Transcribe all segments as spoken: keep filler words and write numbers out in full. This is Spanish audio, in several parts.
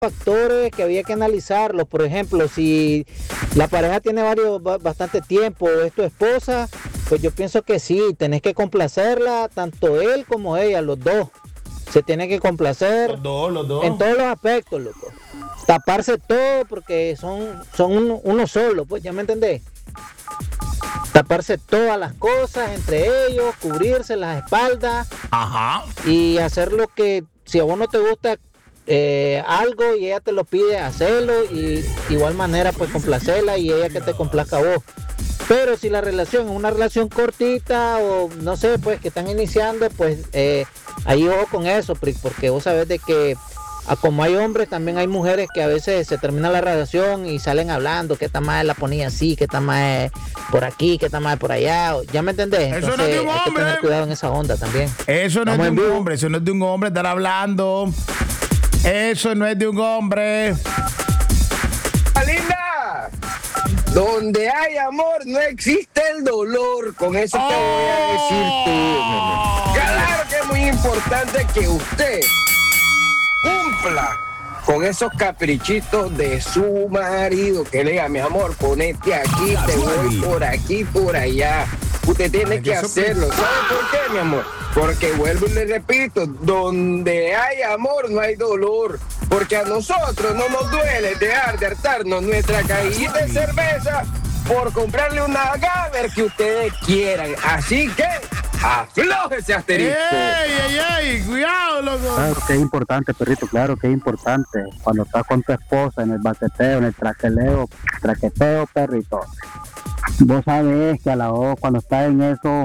factores que había que analizarlos. Por ejemplo, si la pareja tiene varios bastante tiempo, es tu esposa, pues yo pienso que sí, tenés que complacerla, tanto él como ella, los dos. Se tiene que complacer los dos, los dos. en todos los aspectos, loco. Taparse todo porque son, son uno, uno solo, pues, ¿ya me entendés? Taparse todas las cosas entre ellos, cubrirse las espaldas. Ajá. Y hacer lo que, si a vos no te gusta eh, algo y ella te lo pide, hacerlo, y de igual manera pues complacerla y ella que te complazca a vos. Pero si la relación es una relación cortita o no sé, pues que están iniciando, pues eh, ahí ojo con eso, porque vos sabés de que a como hay hombres, también hay mujeres que a veces se termina la relación y salen hablando que esta madre la ponía así, que esta madre por aquí, que esta madre por allá. ¿Ya me entendés? Eso Entonces no es de un hay que hombre. tener cuidado en esa onda también. Eso no Estamos es en de un vivo. hombre, eso no es de un hombre estar hablando. Eso no es de un hombre. Linda, donde hay amor no existe el dolor. Con eso te voy a decir tú. Claro que es muy importante que usted cumpla con esos caprichitos de su marido, que le diga, mi amor, ponete aquí, te voy por aquí, por allá. Usted tiene que hacerlo. ¿Sabe por qué, mi amor? Porque vuelvo y le repito, donde hay amor no hay dolor. Porque a nosotros no nos duele dejar de hartarnos nuestra cajita de cerveza por comprarle una Gaber que ustedes quieran. Así que afloje ese asterisco. ¡Ey, ey, ey! ¡Cuidado, loco! Claro que es importante, perrito, claro que es importante. Cuando estás con tu esposa en el baqueteo, en el traqueleo, traqueteo, perrito. Vos sabés que a la hora, cuando estás en eso,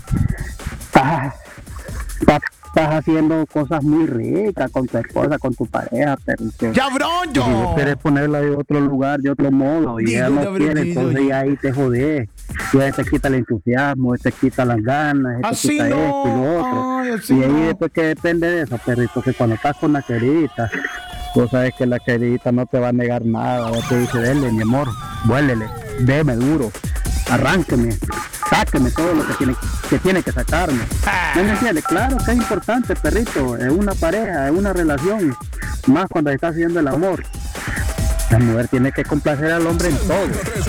estás, estás, estás haciendo cosas muy ricas con tu esposa, con tu pareja, perrito. ¡Cabrón, yo! Y si vos querés ponerla de otro lugar, de otro modo, y Digo, ella no cabrón, quiere, digo, entonces digo. ya ahí te jodés. Ya te quita el entusiasmo, te quita las ganas, te Así quita no. esto y lo otro. Ay, así Y ahí no. después que depende de eso, perrito, que cuando estás con la queridita, vos sabes que la queridita no te va a negar nada, ya te dice, dele, mi amor, vuélele, deme duro, arránqueme, sáqueme todo lo que tiene que, tiene que sacarme. ¿No me entiendes? Claro que es importante, perrito, es una pareja, es una relación, más cuando está haciendo el amor. La mujer tiene que complacer al hombre en todo.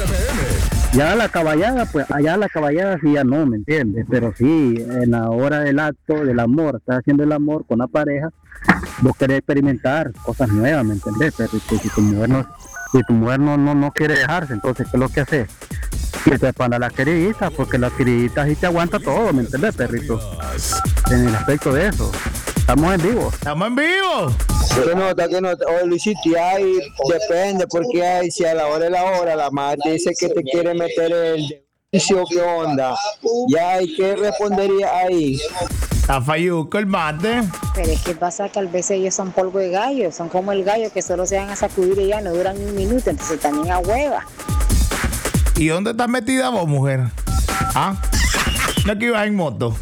Ya la caballada, pues allá la caballada sí ya no, ¿me entiendes? Pero sí, en la hora del acto, del amor, estás haciendo el amor con la pareja, vos querés experimentar cosas nuevas, ¿me entendés? Pero si, si tu mujer no, si tu mujer no, no, no quiere dejarse, entonces ¿qué es lo que haces? Que te para la queridita, porque la queridita sí te aguanta todo, ¿me entendés, perrito? En el aspecto de eso. Estamos en vivo. ¡Estamos en vivo! Que nota, que nota. Oye, Luisito, y ahí depende, porque ahí si a la hora de la hora la madre te dice que te quiere meter el vicio, ¿qué onda? Ya, ¿y qué respondería ahí? Está falluco el mate. Pero es que pasa que a veces ellos son polvo de gallo, son como el gallo que solo se van a sacudir y ya no duran ni un minuto, entonces también a hueva. ¿Y dónde estás metida vos, mujer? ¿Ah? No que ibas en moto.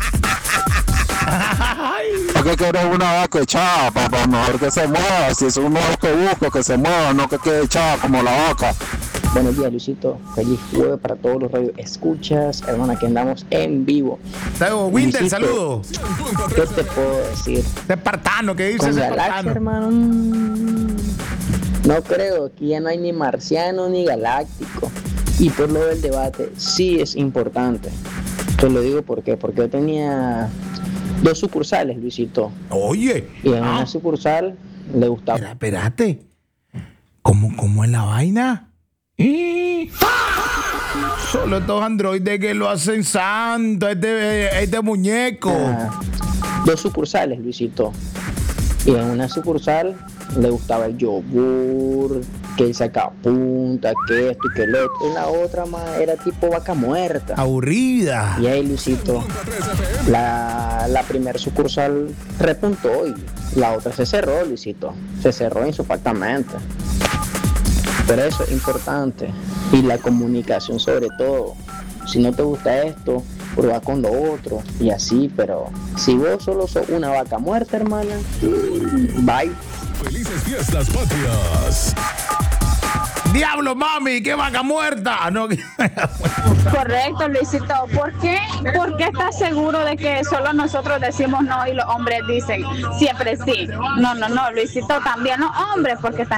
Porque querés una vaca echada, papá, mejor que se mueva. Si es un nuevo que busco, que se mueva, no que quede echada como la vaca. Buenos días, Luisito. Feliz jueves para todos los radio escuchas, hermana, que andamos en vivo. Winter, Luisito, saludo. ¿Qué te puedo decir? De espartano, ¿qué dices? Con de Galaxia, espartano? hermano. mm, No creo, aquí ya no hay ni marciano ni galáctico. Y por lo del debate, sí es importante. Te lo digo por qué, porque yo tenía dos sucursales, Luisito. Oye. Y en ah, una sucursal le gustaba. Espera, espérate. ¿Cómo, ¿Cómo es la vaina? ¿Eh? Solo estos androides que lo hacen santo, este, este muñeco. Ah, dos sucursales, Luisito. Y en una sucursal le gustaba el yogur, que él sacaba punta, que esto y que lo otro. En la otra más era tipo vaca muerta. Aburrida. Y ahí, Luisito, la, la primer sucursal repuntó y la otra se cerró, Luisito. Se cerró insofactamente. Pero eso es importante. Y la comunicación sobre todo. Si no te gusta esto, prueba con lo otro. Y así, pero si vos solo sos una vaca muerta, hermana, bye. Felices fiestas patrias. Diablo, mami, qué vaca muerta. Ah, no, Correcto, Luisito. ¿Por qué? ¿Por qué estás seguro de que solo nosotros decimos no y los hombres dicen siempre sí? No, no, no, Luisito, también los hombres, porque también